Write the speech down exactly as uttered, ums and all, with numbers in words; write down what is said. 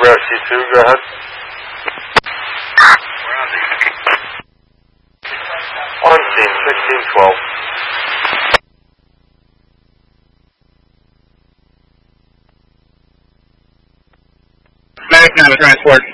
Bravo C two, go ahead. On scene, sixteen twelve. Medic, now transport.